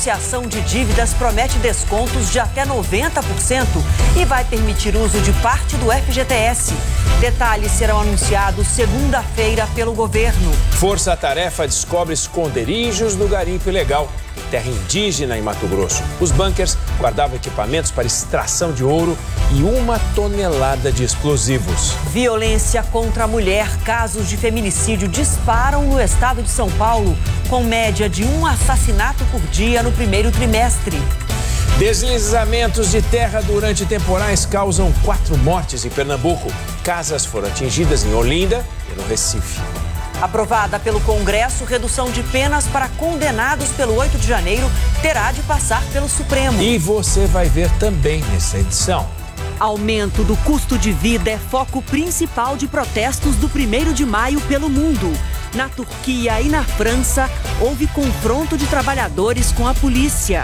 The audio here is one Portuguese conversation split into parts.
Negociação de dívidas promete descontos de até 90% e vai permitir uso de parte do FGTS. Detalhes serão anunciados segunda-feira pelo governo. Força-tarefa descobre esconderijos no garimpo ilegal em terra indígena em Mato Grosso. Os bunkers guardavam equipamentos para extração de ouro e 1 tonelada de explosivos. Violência contra a mulher. Casos de feminicídio disparam no estado de São Paulo, com média de 1 assassinato por dia no primeiro trimestre. Deslizamentos de terra durante temporais causam 4 mortes em Pernambuco. Casas foram atingidas em Olinda e no Recife. Aprovada pelo Congresso, redução de penas para condenados pelo 8 de janeiro terá de passar pelo Supremo. E você vai ver também nessa edição. Aumento do custo de vida é foco principal de protestos do 1º de maio pelo mundo. Na Turquia e na França, houve confronto de trabalhadores com a polícia.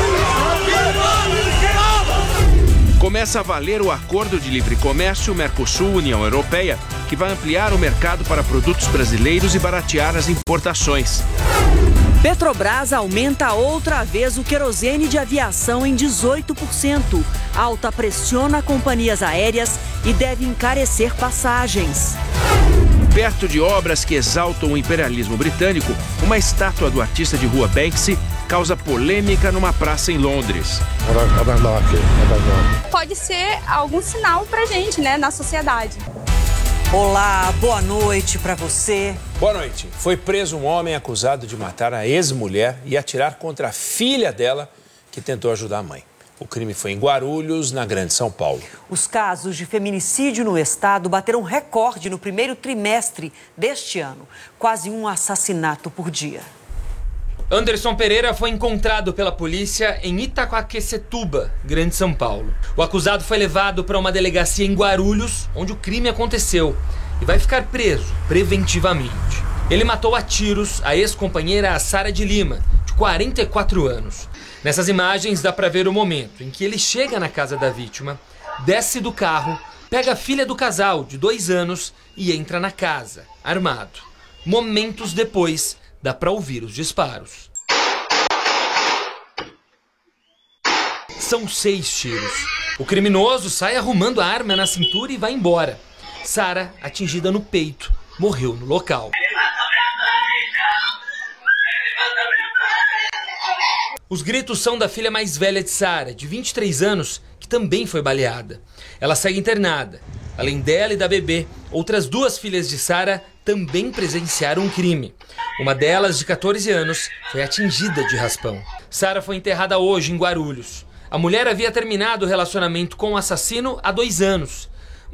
Começa a valer o Acordo de Livre Comércio Mercosul-União Europeia, que vai ampliar o mercado para produtos brasileiros e baratear as importações. Petrobras aumenta outra vez o querosene de aviação em 18%. Alta pressiona companhias aéreas e deve encarecer passagens. Perto de obras que exaltam o imperialismo britânico, uma estátua do artista de rua Banksy causa polêmica numa praça em Londres. Pode ser algum sinal pra gente, né, na sociedade. Olá, boa noite pra você. Boa noite. Foi preso um homem acusado de matar a ex-mulher e atirar contra a filha dela, que tentou ajudar a mãe. O crime foi em Guarulhos, na Grande São Paulo. Os casos de feminicídio no estado bateram recorde no primeiro trimestre deste ano. Quase 1 assassinato por dia. Anderson Pereira foi encontrado pela polícia em Itaquaquecetuba, Grande São Paulo. O acusado foi levado para uma delegacia em Guarulhos, onde o crime aconteceu, e vai ficar preso preventivamente. Ele matou a tiros a ex-companheira Sara de Lima, de 44 anos. Nessas imagens dá para ver o momento em que ele chega na casa da vítima, desce do carro, pega a filha do casal, de 2 anos, e entra na casa, armado. Momentos depois, dá para ouvir os disparos. São 6 tiros. O criminoso sai arrumando a arma na cintura e vai embora. Sara, atingida no peito, morreu no local. Os gritos são da filha mais velha de Sara, de 23 anos, que também foi baleada. Ela segue internada. Além dela e da bebê, outras 2 filhas de Sara também presenciaram um crime. Uma delas, de 14 anos, foi atingida de raspão. Sara foi enterrada hoje em Guarulhos. A mulher havia terminado o relacionamento com o assassino há 2 anos